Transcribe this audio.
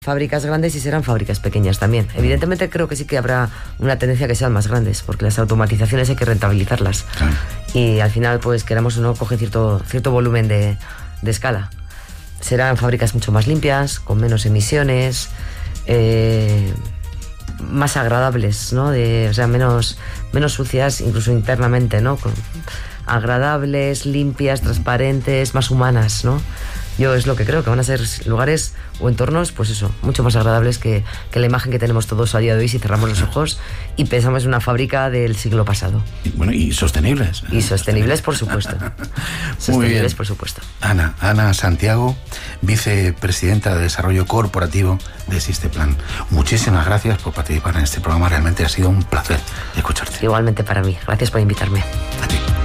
fábricas grandes y serán fábricas pequeñas también. Evidentemente creo que sí que habrá una tendencia a que sean más grandes, porque las automatizaciones hay que rentabilizarlas. Claro. Y al final, pues queramos o no, coge cierto volumen de escala. Serán fábricas mucho más limpias, con menos emisiones, más agradables, ¿no? O sea, menos sucias, incluso internamente, ¿no? Agradables, limpias, transparentes, más humanas, ¿no? Yo es lo que creo, que van a ser lugares o entornos, pues eso, mucho más agradables que la imagen que tenemos todos a día de hoy si cerramos los ojos y pensamos en una fábrica del siglo pasado. Bueno, y sostenibles. Y sostenibles, por supuesto. Sostenibles, por supuesto. Ana Santiago, vicepresidenta de Desarrollo Corporativo de Sisteplan. Muchísimas gracias por participar en este programa. Realmente ha sido un placer escucharte. Igualmente para mí. Gracias por invitarme. A ti.